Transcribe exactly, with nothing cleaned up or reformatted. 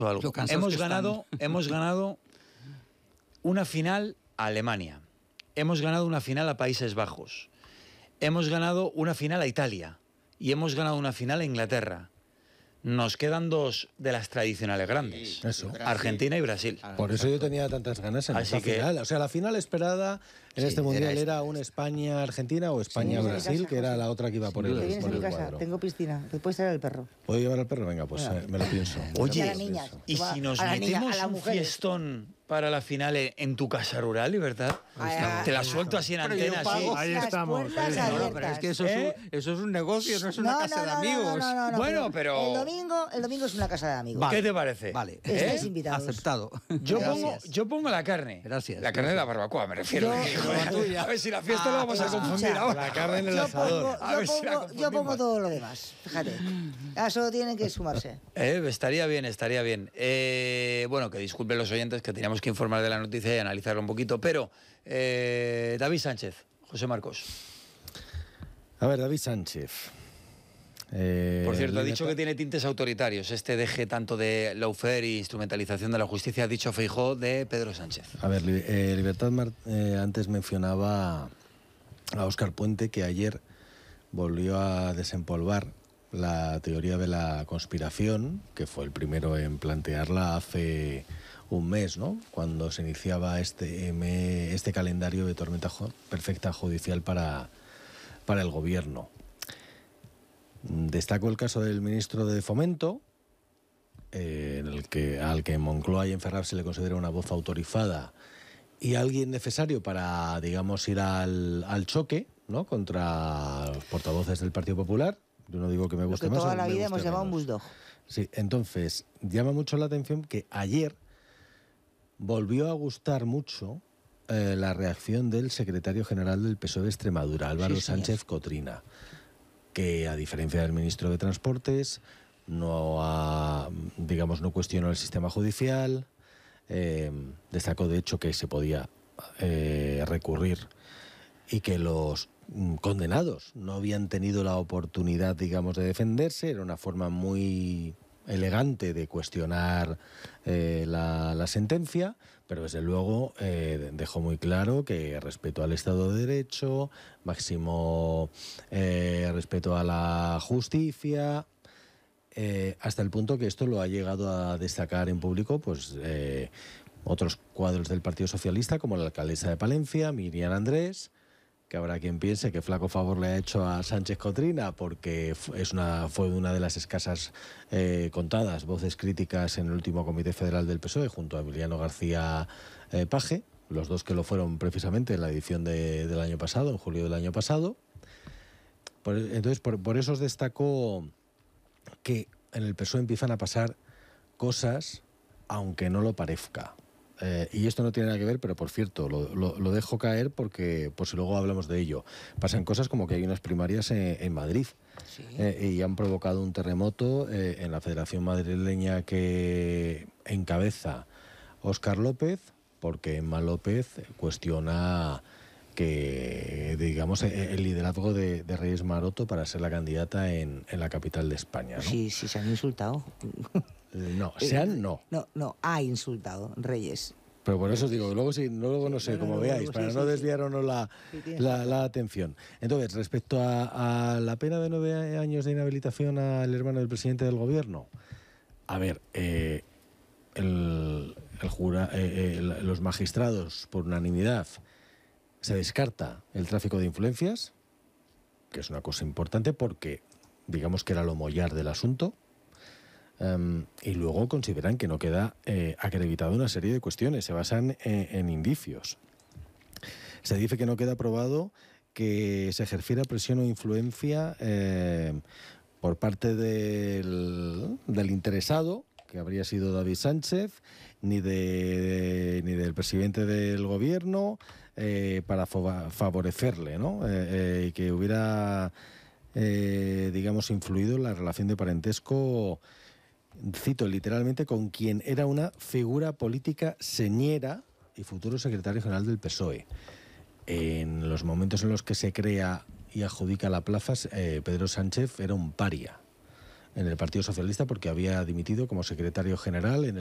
algo. Hemos ganado, hemos ganado una final a Alemania, hemos ganado una final a Países Bajos, hemos ganado una final a Italia y hemos ganado una final a Inglaterra. Nos quedan dos de las tradicionales grandes, sí, eso. Argentina y Brasil. Por eso yo tenía tantas ganas en Así esta que, final. O sea, la final esperada en sí, este Mundial era, era un España-Argentina o España-Brasil, sí, que era la otra que iba por sí, el, que vienes por a mi el casa, cuadro. tengo piscina, te puedes traer el perro. ¿Puedo llevar al perro? Venga, pues Bueno. eh, me lo pienso. Oye, a las niñas, y va, si nos a la niña, metemos a las un mujeres. fiestón para la final en tu casa rural, ¿verdad? Ah, Te la suelto así en Pero antena, yo pago. así. Ahí Las estamos. puertas No, no, abiertas. pero es que eso, ¿Eh? es un, eso es un negocio, no es una No, casa no, de no, amigos. no, no, no, no, Bueno, pero- El domingo, el domingo es una casa de amigos. Vale. ¿Qué te parece? Vale. Estáis ¿Eh? invitados. Aceptado. Yo Gracias. pongo, yo pongo la carne. Gracias. La carne de la barbacoa, me refiero. Yo- Que, joder, a ver si la fiesta Ah, la vamos a escucha. confundir ahora. La carne en el Yo asador. pongo, A yo ver si la pongo, yo pongo confundimos. todo lo demás, fíjate. A eso tienen que sumarse. Eh, estaría bien, estaría bien. Eh, bueno, que disculpen los oyentes que teníamos que informar de la noticia y analizarla un poquito, pero eh, David Sánchez, José Marcos. A ver, David Sánchez. Eh, Por cierto, ha libertad- dicho que tiene tintes autoritarios. Este deje tanto de lawfare e instrumentalización de la justicia, ha dicho Feijóo de Pedro Sánchez. A ver, li- eh, Libertad Mar- eh, antes mencionaba a Óscar Puente, que ayer volvió a desempolvar la teoría de la conspiración, que fue el primero en plantearla hace un mes, ¿no? Cuando se iniciaba este, me- este calendario de tormenta ju- perfecta judicial para, para el gobierno. Destaco el caso del ministro de Fomento, eh, en el que, al que en Moncloa y en Ferraz se le considera una voz autorizada y alguien necesario para, digamos, ir al, al choque, ¿no?, contra los portavoces del Partido Popular. Yo no digo que me Lo guste que más. toda o la me vida guste hemos llamado un menos. bulldog. Sí, entonces, llama mucho la atención que ayer volvió a gustar mucho eh, la reacción del secretario general del P S O E de Extremadura, Álvaro Sí, señor. Sánchez Cotrina, que a diferencia del ministro de Transportes no ha, digamos, no cuestionó el sistema judicial, eh, destacó de hecho que se podía eh, recurrir y que los mm, condenados no habían tenido la oportunidad, digamos, de defenderse. Era una forma muy elegante de cuestionar eh, la, la sentencia, pero desde luego eh, dejó muy claro que respeto al Estado de Derecho, máximo eh, respeto a la justicia, eh, hasta el punto que esto lo ha llegado a destacar en público pues eh, otros cuadros del Partido Socialista, como la alcaldesa de Palencia, Miriam Andrés, que habrá quien piense que flaco favor le ha hecho a Sánchez Cotrina porque es una, fue una de las escasas eh, contadas voces críticas en el último Comité Federal del P S O E junto a Emiliano García eh, Paje, los dos que lo fueron precisamente en la edición de, del año pasado, en julio del año pasado. Por, entonces, por, por eso os destaco que en el P S O E empiezan a pasar cosas, aunque no lo parezca. Eh, y esto no tiene nada que ver, pero por cierto, lo, lo, lo dejo caer porque, por si luego hablamos de ello. Pasan cosas como que hay unas primarias en, en Madrid Sí. eh, y han provocado un terremoto eh, en la Federación Madrileña que encabeza Óscar López, porque Emma López cuestiona que, digamos, el liderazgo de, de Reyes Maroto para ser la candidata en, en la capital de España, ¿no? Sí, sí, se han insultado. Eh, No, sean no. No, no, ha insultado Reyes. Pero por eso os digo, luego sí, luego no sé, no, no, como no, veáis, luego para sí, no sí, sí. desviar o no la, Sí, tienes la, razón. la atención. Entonces, respecto a, a la pena de nueve años de inhabilitación al hermano del presidente del gobierno, a ver, eh, el, el jura, eh, eh, los magistrados, por unanimidad, se descarta el tráfico de influencias, que es una cosa importante porque, digamos que era lo mollar del asunto. Um, y luego consideran que no queda eh, acreditada una serie de cuestiones, se basan en, en indicios. Se dice que no queda probado que se ejerciera presión o influencia eh, por parte del, del interesado, que habría sido David Sánchez, ni, de, ni del presidente del gobierno, eh, para favorecerle, ¿no? Eh, eh, que hubiera, eh, digamos, influido en la relación de parentesco, cito literalmente, con quien era una figura política señera y futuro secretario general del P S O E. En los momentos en los que se crea y adjudica la plaza, eh, Pedro Sánchez era un paria. en el Partido Socialista porque había dimitido como secretario general en el